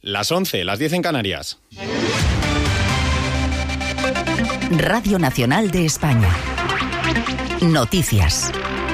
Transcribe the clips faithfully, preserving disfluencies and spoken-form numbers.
Las once, las diez en Canarias. Radio Nacional de España. Noticias.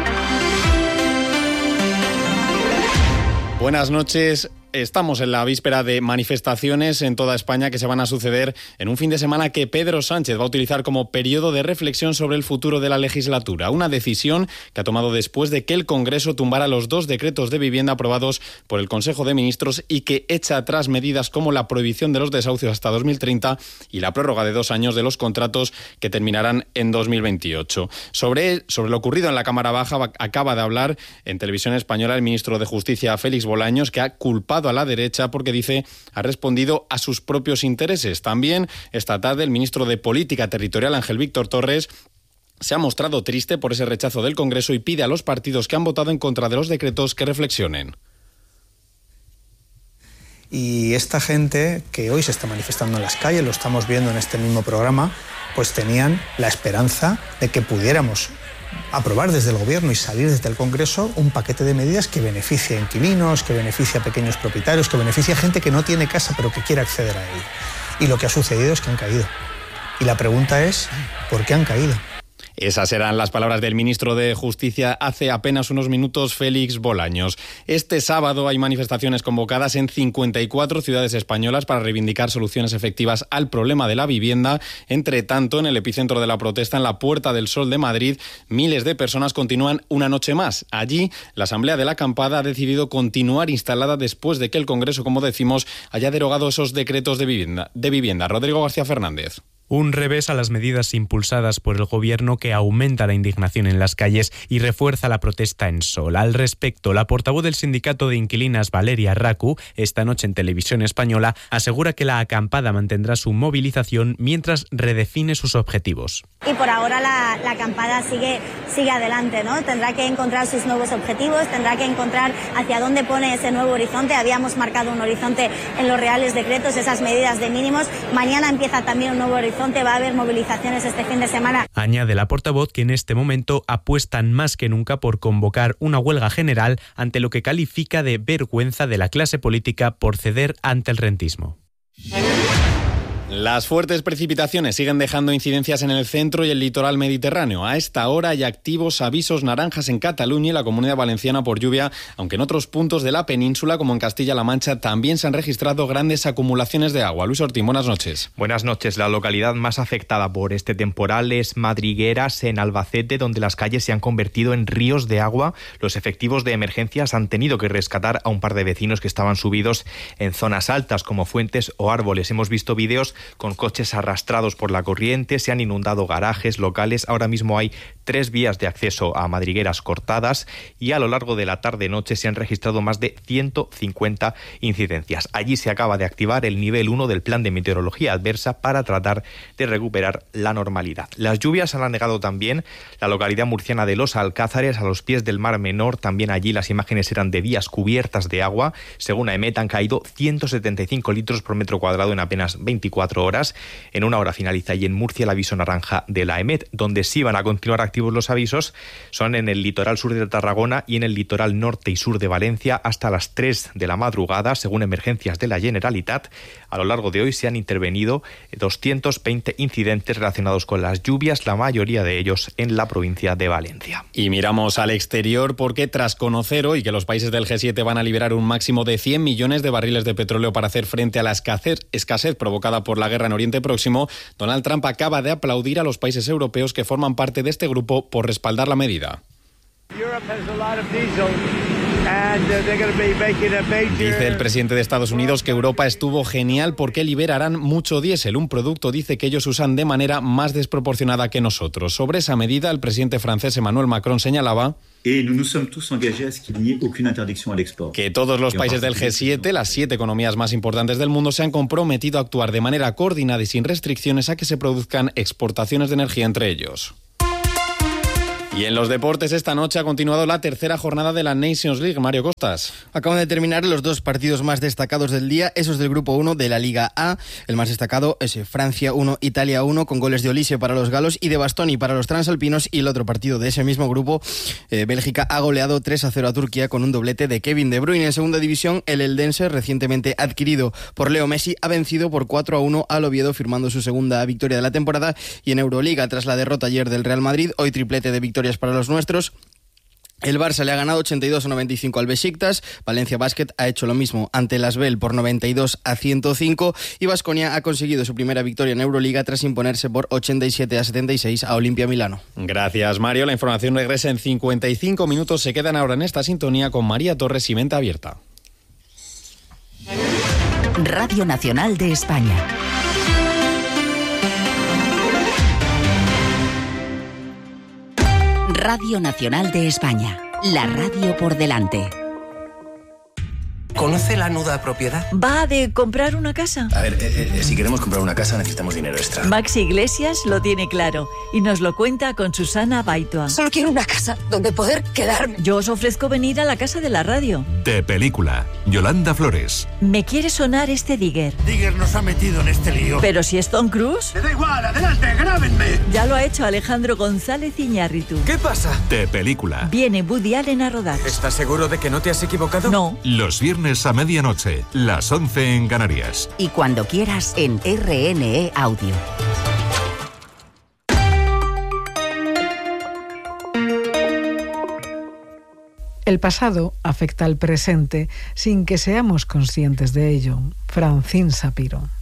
Buenas noches. Estamos en la víspera de manifestaciones en toda España que se van a suceder en un fin de semana que Pedro Sánchez va a utilizar como periodo de reflexión sobre el futuro de la legislatura. Una decisión que ha tomado después de que el Congreso tumbara los dos decretos de vivienda aprobados por el Consejo de Ministros y que echa atrás medidas como la prohibición de los desahucios hasta dos mil treinta y la prórroga de dos años de los contratos que terminarán en dos mil veintiocho. Sobre, sobre lo ocurrido en la Cámara Baja acaba de hablar en Televisión Española el ministro de Justicia, Félix Bolaños, que ha culpado a la derecha porque dice ha respondido a sus propios intereses. También esta tarde el ministro de Política Territorial, Ángel Víctor Torres, se ha mostrado triste por ese rechazo del Congreso y pide a los partidos que han votado en contra de los decretos que reflexionen. Y esta gente que hoy se está manifestando en las calles, lo estamos viendo en este mismo programa, pues tenían la esperanza de que pudiéramos aprobar desde el Gobierno y salir desde el Congreso un paquete de medidas que beneficie a inquilinos, que beneficie a pequeños propietarios, que beneficie a gente que no tiene casa pero que quiere acceder a ella. Y lo que ha sucedido es que han caído. Y la pregunta es, ¿por qué han caído? Esas eran las palabras del ministro de Justicia hace apenas unos minutos, Félix Bolaños. Este sábado hay manifestaciones convocadas en cincuenta y cuatro ciudades españolas para reivindicar soluciones efectivas al problema de la vivienda. Entre tanto, en el epicentro de la protesta, en la Puerta del Sol de Madrid, miles de personas continúan una noche más. Allí, la Asamblea de la Acampada ha decidido continuar instalada después de que el Congreso, como decimos, haya derogado esos decretos de vivienda. De vivienda. Rodrigo García Fernández. Un revés a las medidas impulsadas por el Gobierno que aumenta la indignación en las calles y refuerza la protesta en Sol. Al respecto, la portavoz del sindicato de inquilinas, Valeria Racu, esta noche en Televisión Española, asegura que la acampada mantendrá su movilización mientras redefine sus objetivos. Y por ahora la, la acampada sigue, sigue adelante, ¿no? Tendrá que encontrar sus nuevos objetivos, tendrá que encontrar hacia dónde pone ese nuevo horizonte. Habíamos marcado un horizonte en los reales decretos, esas medidas de mínimos. Mañana empieza también un nuevo horizonte. Va a haber movilizaciones este fin de semana. Añade la portavoz que en este momento apuestan más que nunca por convocar una huelga general ante lo que califica de vergüenza de la clase política por ceder ante el rentismo. Las fuertes precipitaciones siguen dejando incidencias en el centro y el litoral mediterráneo. A esta hora hay activos avisos naranjas en Cataluña y la Comunidad Valenciana por lluvia, aunque en otros puntos de la península, como en Castilla-La Mancha, también se han registrado grandes acumulaciones de agua. Luis Ortín, buenas noches. Buenas noches. La localidad más afectada por este temporal es Madrigueras, en Albacete, donde las calles se han convertido en ríos de agua. Los efectivos de emergencias han tenido que rescatar a un par de vecinos que estaban subidos en zonas altas, como fuentes o árboles. Hemos visto vídeos con coches arrastrados por la corriente, se han inundado garajes locales. Ahora mismo hay tres vías de acceso a Madrigueras cortadas y a lo largo de la tarde-noche se han registrado más de ciento cincuenta incidencias. Allí se acaba de activar el nivel uno del plan de meteorología adversa para tratar de recuperar la normalidad. Las lluvias han anegado también la localidad murciana de Los Alcázares, a los pies del Mar Menor. También allí las imágenes eran de vías cubiertas de agua. Según AEMET, han caído ciento setenta y cinco litros por metro cuadrado en apenas veinticuatro horas. En una hora finaliza y en Murcia el aviso naranja de la AEMET. Donde sí van a continuar activos los avisos son en el litoral sur de Tarragona y en el litoral norte y sur de Valencia hasta las tres de la madrugada, según emergencias de la Generalitat. A lo largo de hoy se han intervenido doscientos veinte incidentes relacionados con las lluvias, la mayoría de ellos en la provincia de Valencia. Y miramos al exterior porque tras conocer hoy que los países del G siete van a liberar un máximo de cien millones de barriles de petróleo para hacer frente a la escasez, escasez provocada por la guerra en Oriente Próximo, Donald Trump acaba de aplaudir a los países europeos que forman parte de este grupo por respaldar la medida. Dice el presidente de Estados Unidos que Europa estuvo genial porque liberarán mucho diésel, un producto, dice, que ellos usan de manera más desproporcionada que nosotros. Sobre esa medida, el presidente francés Emmanuel Macron señalaba que todos los países del G siete, las siete economías más importantes del mundo, se han comprometido a actuar de manera coordinada y sin restricciones a que se produzcan exportaciones de energía entre ellos. Y en los deportes, esta noche ha continuado la tercera jornada de la Nations League. Mario Costas. Acaban de terminar los dos partidos más destacados del día, esos del grupo uno de la Liga A. El más destacado es Francia uno, Italia uno, con goles de Olise para los galos y de Bastoni para los transalpinos. Y el otro partido de ese mismo grupo, eh, Bélgica ha goleado tres a cero a Turquía con un doblete de Kevin De Bruyne. En segunda división, el Eldense, recientemente adquirido por Leo Messi, ha vencido por cuatro a uno al Oviedo, firmando su segunda victoria de la temporada. Y en Euroliga, tras la derrota ayer del Real Madrid, hoy triplete de victorias para los nuestros. El Barça le ha ganado ochenta y dos a noventa y cinco al Besiktas, Valencia Basket ha hecho lo mismo ante el Asbel por noventa y dos a ciento cinco y Baskonia ha conseguido su primera victoria en Euroliga tras imponerse por ochenta y siete a setenta y seis a Olimpia Milano. Gracias, Mario. La información regresa en cincuenta y cinco minutos. Se quedan ahora en esta sintonía con María Torres y Venta Abierta. Radio Nacional de España. Radio Nacional de España, la radio por delante. ¿Conoce la nuda propiedad? ¿Va de comprar una casa? A ver, eh, eh, si queremos comprar una casa necesitamos dinero extra. Maxi Iglesias lo tiene claro y nos lo cuenta con Susana Baitua. Solo quiero una casa donde poder quedarme. Yo os ofrezco venir a la casa de la radio. De película, Yolanda Flores. Me quiere sonar este Digger. Digger nos ha metido en este lío. Pero si es Tom Cruise. Me da igual, adelante, grábenme. Ya lo ha hecho Alejandro González Iñárritu. ¿Qué pasa? De película. Viene Woody Allen a rodar. ¿Estás seguro de que no te has equivocado? No. Los viernes a medianoche, las once en Canarias. Y cuando quieras en R N E Audio. El pasado afecta al presente sin que seamos conscientes de ello. Francine Sapiro.